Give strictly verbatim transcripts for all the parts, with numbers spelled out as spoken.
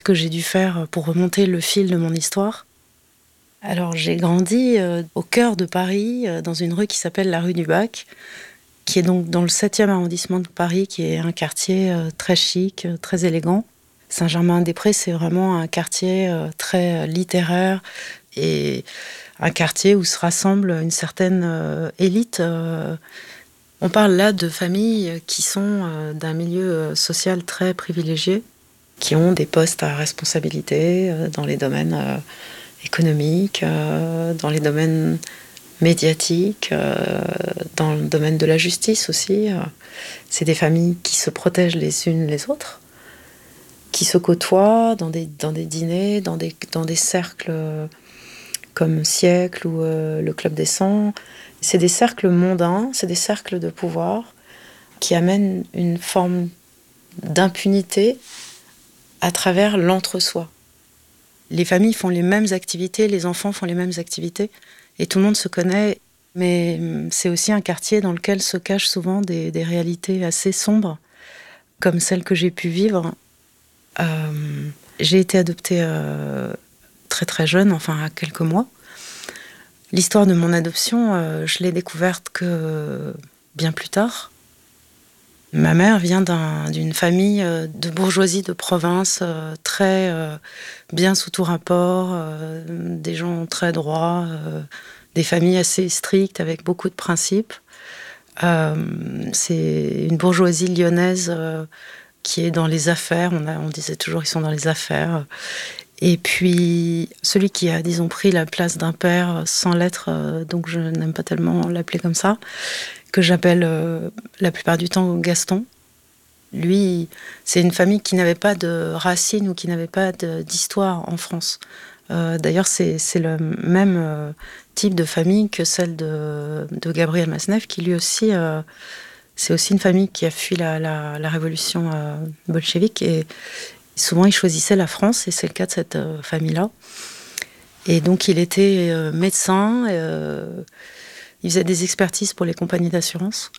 que j'ai dû faire pour remonter le fil de mon histoire. Alors, j'ai grandi euh, au cœur de Paris, euh, dans une rue qui s'appelle la rue du Bac, qui est donc dans le septième arrondissement de Paris, qui est un quartier euh, très chic, euh, très élégant. Saint-Germain-des-Prés, c'est vraiment un quartier euh, très euh, littéraire et un quartier où se rassemble une certaine euh, élite. Euh, on parle là de familles qui sont euh, d'un milieu euh, social très privilégié, qui ont des postes à responsabilité euh, dans les domaines euh, économiques, euh, dans les domaines médiatiques, euh, dans le domaine de la justice aussi. Euh. C'est des familles qui se protègent les unes les autres, qui se côtoient dans des, dans des dîners, dans des, dans des cercles euh, comme Siècle ou euh, le Club des cent. C'est des cercles mondains, c'est des cercles de pouvoir qui amènent une forme d'impunité à travers l'entre-soi. Les familles font les mêmes activités, les enfants font les mêmes activités, et tout le monde se connaît. Mais c'est aussi un quartier dans lequel se cachent souvent des, des réalités assez sombres, comme celles que j'ai pu vivre. Euh, j'ai été adoptée euh, très très jeune, enfin à quelques mois. L'histoire de mon adoption, euh, je l'ai découverte que bien plus tard. Ma mère vient d'un, d'une famille euh, de bourgeoisie de province, euh, très euh, bien sous tout rapport, euh, des gens très droits, euh, des familles assez strictes avec beaucoup de principes. Euh, c'est une bourgeoisie lyonnaise euh, qui est dans les affaires. On, a, on disait toujours ils sont dans les affaires. Et puis celui qui a, disons, pris la place d'un père sans l'être, euh, donc je n'aime pas tellement l'appeler comme ça, que j'appelle euh, la plupart du temps Gaston. Lui, c'est une famille qui n'avait pas de racines ou qui n'avait pas de, d'histoire en France. Euh, d'ailleurs, c'est, c'est le même euh, type de famille que celle de, de Gabriel Masnev, qui lui aussi, euh, c'est aussi une famille qui a fui la, la, la révolution euh, bolchevique. Et souvent, il choisissait la France, et c'est le cas de cette euh, famille-là. Et donc, il était euh, médecin, euh, il faisait des expertises pour les compagnies d'assurance.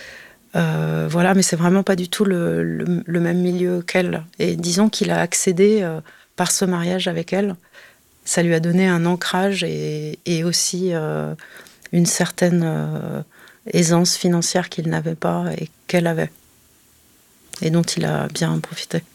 Euh, voilà, mais c'est vraiment pas du tout le, le, le même milieu qu'elle. Et disons qu'il a accédé euh, par ce mariage avec elle. Ça lui a donné un ancrage et, et aussi euh, une certaine euh, aisance financière qu'il n'avait pas et qu'elle avait. Et dont il a bien profité.